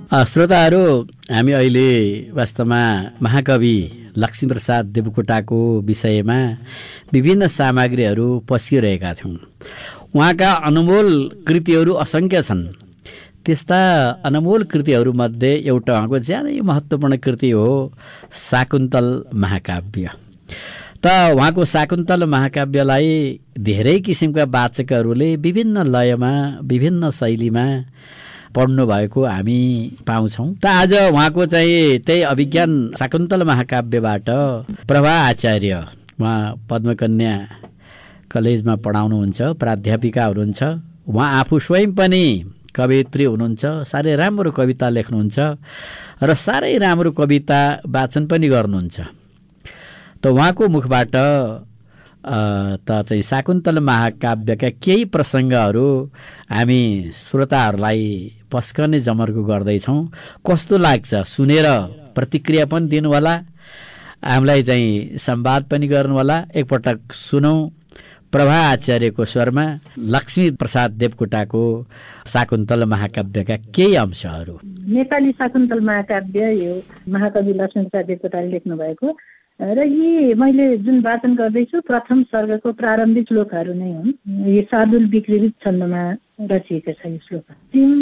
श्रोताहरू, हामी अहिले वास्तवमा महाकवि लक्ष्मीप्रसाद देवकोटाको विषयमा विभिन्न सामग्रीहरू पस्किरहेका छौँ। उहाँका अनमोल कृतिहरू असङ्ख्य छन्। त्यस्ता अनमोल कृतिहरूमध्ये एउटा उहाँको ज्यादै महत्त्वपूर्ण कृति हो शाकुन्तल महाकाव्य। त उहाँको शाकुन्तल महाकाव्यलाई धेरै किसिमका वाचकहरूले विभिन्न लयमा विभिन्न शैलीमा पढ्नु भएको हामी पाउँछौँ। त आज उहाँको चाहिँ त्यही अभिज्ञान शाकुन्तल महाकाव्यबाट प्रभा आचार्य, उहाँ पद्मकन्या कलेजमा पढाउनुहुन्छ, प्राध्यापिका हुनुहुन्छ। उहाँ आफू स्वयं पनि कवयित्री हुनुहुन्छ, साह्रै राम्रो कविता लेख्नुहुन्छ र साह्रै राम्रो कविता वाचन पनि गर्नुहुन्छ। त उहाँको मुखबाट त चाहिँ शाकुन्तल महाकाव्यका केही प्रसङ्गहरू हामी श्रोताहरूलाई पस्कने जमर्को गर्दैछौँ। कस्तो लाग्छ सुनेर प्रतिक्रिया पनि दिनुहोला, हामीलाई चाहिँ संवाद पनि गर्नुहोला। एकपटक सुनौँ प्रभा आचार्यको स्वरमा लक्ष्मी प्रसाद देवकोटाको शाकुन्तल महाकाव्यका केही अंशहरू। नेपाली शाकुन्तल महाकाव्य यो महाकवि लक्ष्मी प्रसाद देवकोटाले लेख्नु भएको र यी मैले जुन वाचन गर्दैछु प्रथम सर्गको प्रारम्भिक श्लोकहरू नै हुन्। यो शार्दूल विकृत छन्दमा रचिएको छ यो श्लोक।